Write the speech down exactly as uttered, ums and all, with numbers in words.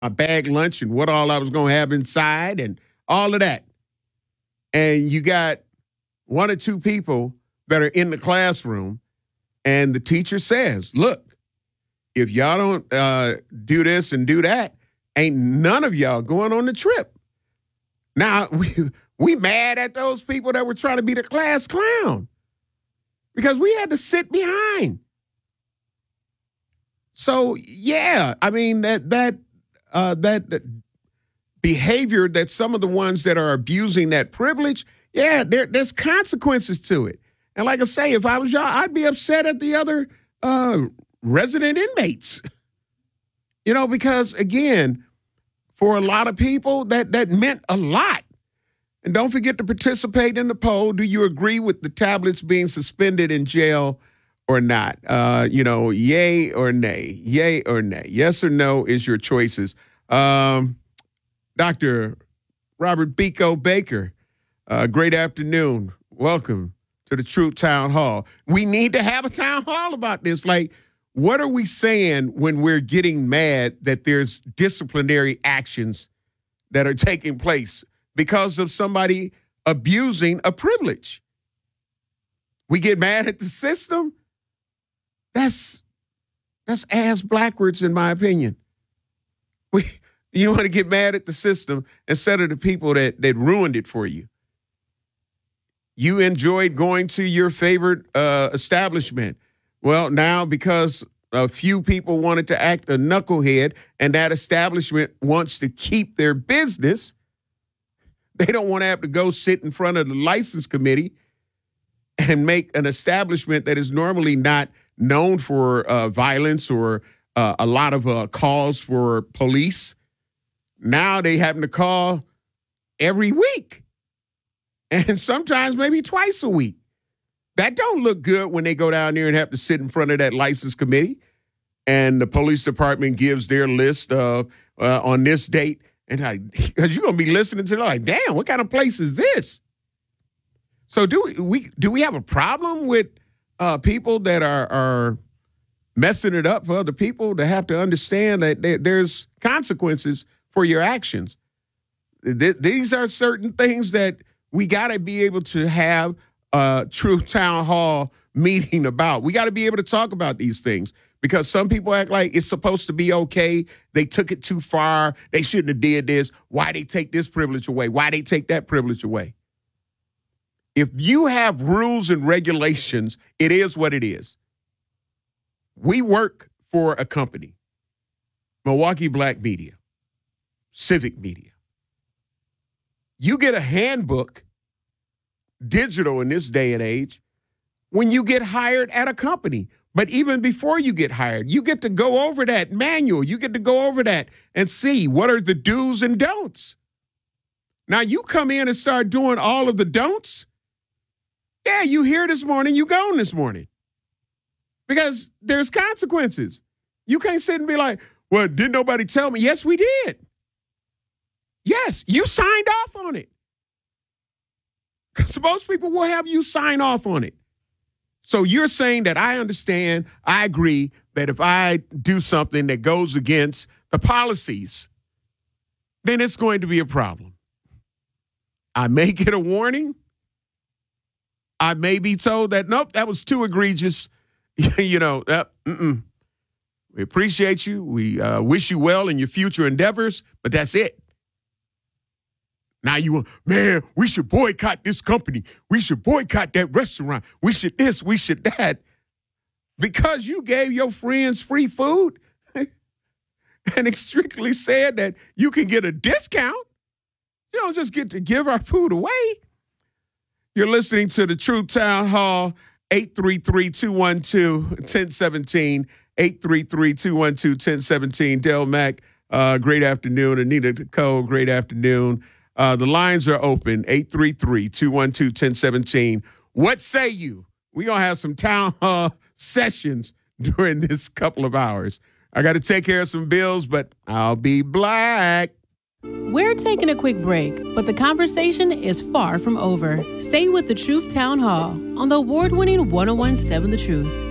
my bag lunch and what all I was going to have inside and all of that. And you got one or two people that are in the classroom, and the teacher says, look, if y'all don't uh, do this and do that, ain't none of y'all going on the trip. Now, we, we mad at those people that were trying to be the class clown because we had to sit behind. So, yeah, I mean, that that uh, that, that behavior that some of the ones that are abusing that privilege, yeah, there, there's consequences to it. And like I say, if I was y'all, I'd be upset at the other uh, resident inmates. You know, because, again, for a lot of people, that, that meant a lot. And don't forget to participate in the poll. Do you agree with the tablets being suspended in jail or not? Uh, you know, yay or nay, yay or nay. Yes or no is your choices. Um, Doctor Robert Biko Baker, uh, great afternoon. Welcome to the Truth Town Hall. We need to have a town hall about this. Like, what are we saying when we're getting mad that there's disciplinary actions that are taking place because of somebody abusing a privilege? We get mad at the system. That's that's ass backwards, in my opinion. We you want to get mad at the system instead of the people that that ruined it for you. You enjoyed going to your favorite uh, establishment. Well, now because a few people wanted to act a knucklehead and that establishment wants to keep their business, they don't want to have to go sit in front of the license committee and make an establishment that is normally not known for uh, violence or uh, a lot of uh, calls for police. Now they happen to call every week and sometimes maybe twice a week. That don't look good when they go down there and have to sit in front of that license committee and the police department gives their list of uh, on this date. And I, because you're going to be listening to them like, damn, what kind of place is this? So do we, we do we have a problem with uh, people that are, are messing it up for other people to have to understand that there, there's consequences for your actions? Th- these are certain things that we got to be able to have a true town hall meeting about. We got to be able to talk about these things because some people act like it's supposed to be okay. They took it too far. They shouldn't have did this. Why they take this privilege away? Why they take that privilege away? If you have rules and regulations, it is what it is. We work for a company, Milwaukee Black Media, Civic Media. You get a handbook, digital in this day and age, when you get hired at a company. But even before you get hired, you get to go over that manual. You get to go over that and see what are the do's and don'ts. Now, you come in and start doing all of the don'ts. Yeah, you here this morning, you gone this morning. Because there's consequences. You can't sit and be like, well, didn't nobody tell me? Yes, we did. Yes, you signed off on it. Because most people will have you sign off on it. So you're saying that I understand, I agree that if I do something that goes against the policies, then it's going to be a problem. I may get a warning. I may be told that, nope, that was too egregious. you know, uh, mm-mm. We appreciate you. We uh, wish you well in your future endeavors, but that's it. Now you want, man, we should boycott this company. We should boycott that restaurant. We should this, we should that. Because you gave your friends free food and it strictly said that you can get a discount. You don't just get to give our food away. You're listening to the Truth Town Hall, eight three three, two one two, one zero one seven, eight three three, two one two, one zero one seven. Del Mack, uh, great afternoon. Anita Cole, great afternoon. Uh, the lines are open, eight three three, two one two, one zero one seven. What say you? We're going to have some town hall sessions during this couple of hours. I got to take care of some bills, but I'll be black. We're taking a quick break, but the conversation is far from over. Stay with the Truth Town Hall on the award-winning one oh one point seven The Truth.